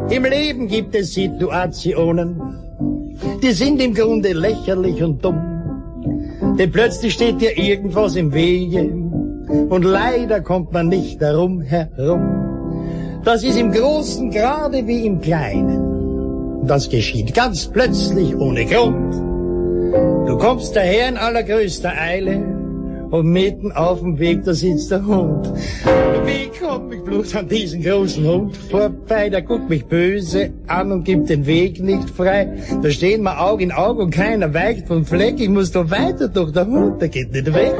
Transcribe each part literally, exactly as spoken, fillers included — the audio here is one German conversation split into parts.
Im Leben gibt es Situationen, die sind im Grunde lächerlich und dumm. Denn plötzlich steht dir irgendwas im Wege und leider kommt man nicht darum herum. Das ist im Großen gerade wie im Kleinen. Das geschieht ganz plötzlich ohne Grund. Du kommst daher in allergrößter Eile und mitten auf dem Weg, da sitzt der Hund. Wie kommt mich bloß an diesen großen Hund vorbei? Der guckt mich böse an und gibt den Weg nicht frei. Da stehen wir Auge in Auge und keiner weicht vom Fleck. Ich muss doch weiter, doch der Hund, der geht nicht weg.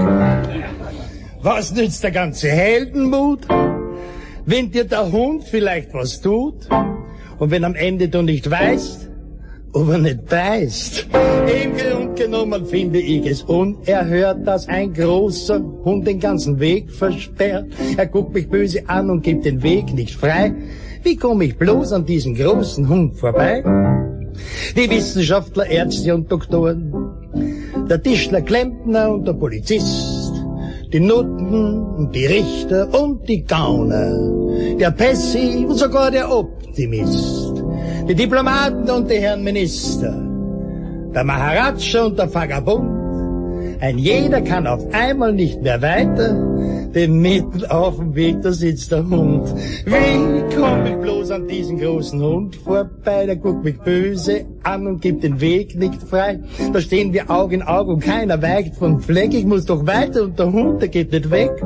Was nützt der ganze Heldenmut, wenn dir der Hund vielleicht was tut? Und wenn am Ende du nicht weißt, ob er nicht beißt. Im Grund genommen finde ich es unerhört, dass ein großer Hund den ganzen Weg versperrt. Er guckt mich böse an und gibt den Weg nicht frei. Wie komme ich bloß an diesen großen Hund vorbei? Die Wissenschaftler, Ärzte und Doktoren, der Tischler, Klempner und der Polizist, die Nutten und die Richter und die Gauner, der Pessi und sogar der Optimist, die Diplomaten und die Herren Minister, der Maharaja und der Vagabund. Ein jeder kann auf einmal nicht mehr weiter, denn mitten auf dem Weg, da sitzt der Hund. Wie komm ich bloß an diesen großen Hund vorbei? Der guckt mich böse an und gibt den Weg nicht frei. Da stehen wir Auge in Auge und keiner weicht vom Fleck. Ich muss doch weiter und der Hund, der geht nicht weg.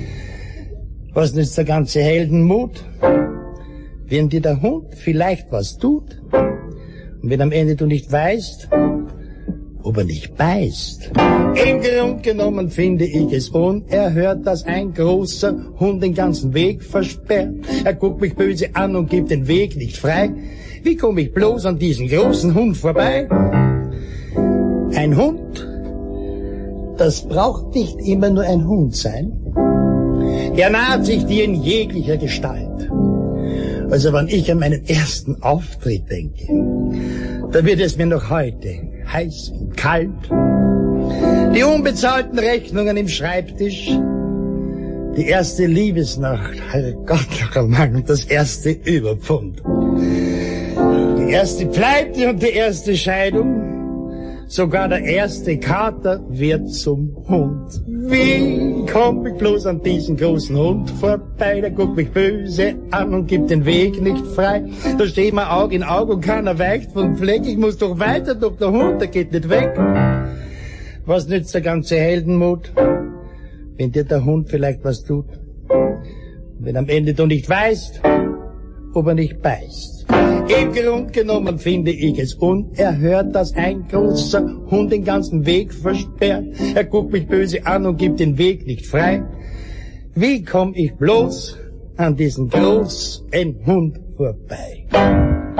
Was nützt der ganze Heldenmut, wenn dir der Hund vielleicht was tut und wenn am Ende du nicht weißt, ob er nicht beißt? Im Grund genommen finde ich es unerhört, dass ein großer Hund den ganzen Weg versperrt. Er guckt mich böse an und gibt den Weg nicht frei. Wie komme ich bloß an diesen großen Hund vorbei? Ein Hund, das braucht nicht immer nur ein Hund sein. Er naht sich dir in jeglicher Gestalt. Also wenn ich an meinen ersten Auftritt denke, da wird es mir noch heute heiß und kalt. Die unbezahlten Rechnungen im Schreibtisch, die erste Liebesnacht, Herrgott noch einmal, und das erste Überpfund. Die erste Pleite und die erste Scheidung, sogar der erste Kater wird zum Hund. Wie komm ich bloß an diesen großen Hund vorbei? Der guckt mich böse an und gibt den Weg nicht frei. Da steht mir Auge in Auge und keiner weicht vom Fleck. Ich muss doch weiter, doch der Hund, der geht nicht weg. Was nützt der ganze Heldenmut, wenn dir der Hund vielleicht was tut? Wenn am Ende du nicht weißt, ob er nicht beißt. Im Grund genommen finde ich es unerhört, dass ein großer Hund den ganzen Weg versperrt. Er guckt mich böse an und gibt den Weg nicht frei. Wie komm ich bloß an diesen großen Hund vorbei?